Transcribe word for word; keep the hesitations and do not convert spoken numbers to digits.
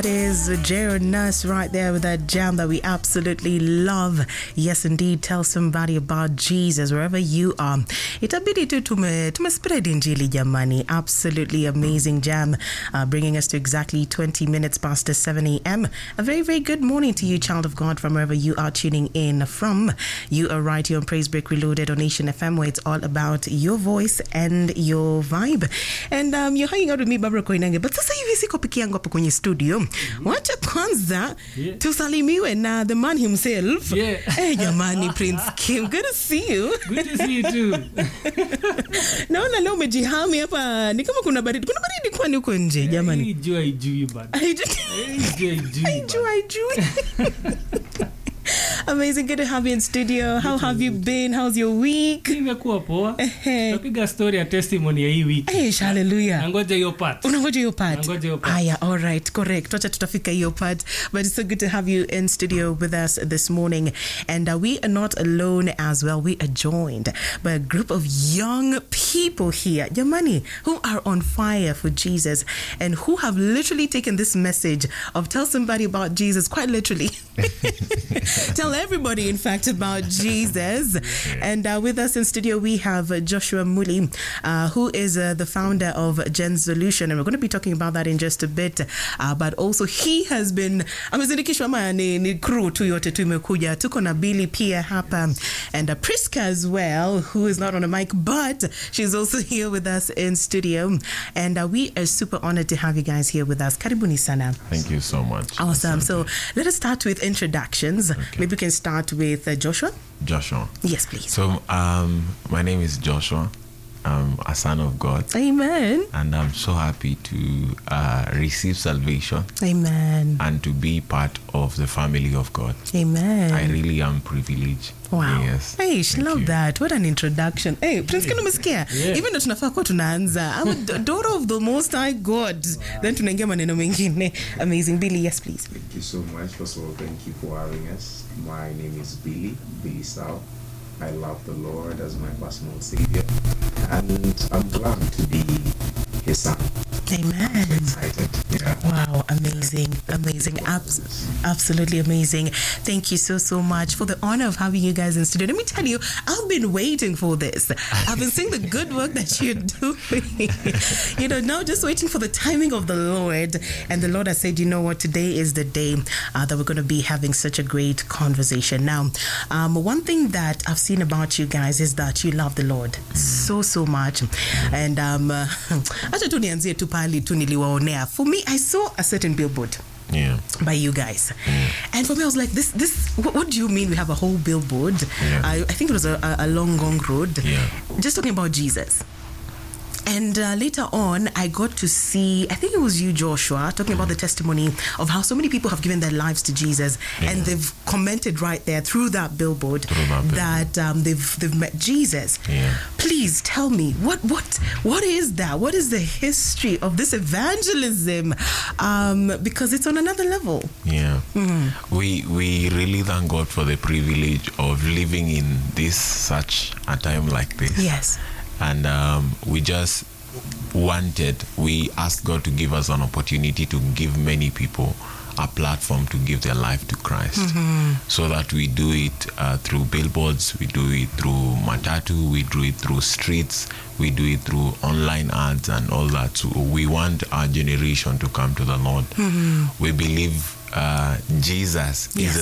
That is Jared Nurse right there with that jam that we absolutely love. Yes, indeed. Tell somebody about Jesus wherever you are. Itabidi tu tume tume spread injili jamani. Absolutely amazing jam, uh, bringing us to exactly twenty minutes past seven a.m. A very, very good morning to you, child of God, from wherever you are tuning in from. You are right here on Praise Break Reloaded on Nation F M, where it's all about your voice and your vibe. And um, you're hanging out with me, Barbara Koinange. But sasa hivi siko peke yangu hapo kwenye studio. Wacha kwanza yeah. tusalimiwe na the man himself. Yeah. Hey, jamani, Prince Kim. Good to see you. Good to see you too. Naona leo umejihami hapa. Ni kama kuna baridi. Kuna baridi kwani uko nje, jamani? Hey, jua ijui bana. Hey, jua ijui. Hey, jua ijui. Amazing, good to have you in studio. How have you been? How's your week? Nimekuwa poa. Napiga story ya testimony ya hii week. Eh, hallelujah. Nangoja hiyo part. Unangoja hiyo part. Nangoja hiyo part. Aya, all right, correct. Wacha tutafika hiyo part. But it's so good to have you in studio with us this morning. And uh, we are not alone as well. We are joined by a group of young people here, Jamani, who are on fire for Jesus and who have literally taken this message of tell somebody about Jesus, quite literally. Tell everybody, in fact, about Jesus. And uh, with us in studio, we have uh, Joshua Muli, uh, who is uh, the founder of Gen Solution. And we're going to be talking about that in just a bit. Uh, but also, he has been, amezindikishwa ama ni, ni crew tu yote tu imekuja. Tuko na Billy pia hapa. And uh, Priska as well, who is not on a mic, but she's also here with us in studio. And uh, we are super honored to have you guys here with us. Karibuni sana. Thank you so much. Awesome. So let us start with introductions. Okay. Maybe we can start with uh, Joshua. Joshua. Yes, please. So, um, my name is Joshua. I'm a son of God. Amen. And I'm so happy to uh, receive salvation. Amen. And to be part of the family of God. Amen. I really am privileged. Wow. Yes. Hey, she love you. That. What an introduction. Hey, Prince Kino umesikia? Yeah. Even though tunafaa kwa tunaanza. I'm a daughter of the Most High God. Wow. Then tunaingia maneno mengine. Amazing. Billy, yes, please. Thank you so much. First of all, thank you for having us. My name is Billy, Billy Sao. I love the Lord as my personal Savior. And I'm glad to be his son. Amen. I'm excited. Yeah. Wow, amazing, amazing, Abs- absolutely amazing. Thank you so, so much for the honor of having you guys in studio. Let me tell you, I've been waiting for this. I've been seeing the good work that you're doing. You know, now just waiting for the timing of the Lord. And the Lord has said, you know what, today is the day uh, that we're going to be having such a great conversation. Now, um, one thing that I've seen about you guys is that you love the Lord so, so much. And um, uh, for me, I saw a certain billboard. Yeah. By you guys. Yeah. And for me, I was like, this, this, what, what do you mean we have a whole billboard? Yeah. I, I think it was a, a, a long, long road. Yeah. Just talking about Jesus. And uh, later on, I got to see, I think it was you, Joshua, talking about the testimony of how so many people have given their lives to Jesus. Yeah. And they've commented right there through that billboard through that, billboard. that um, they've they've met Jesus. Yeah. Please tell me, what what what is that? What is the history of this evangelism? Um, because it's on another level. Yeah. Mm-hmm. We, we really thank God for the privilege of living in this, such a time like this. Yes. And um, we just wanted, we asked God to give us an opportunity to give many people a platform to give their life to Christ. Mm-hmm. So that we do it uh, through billboards, we do it through matatu, we do it through streets, we do it through online ads and all that. So we want our generation to come to the Lord. Mm-hmm. We believe uh, Jesus yes. is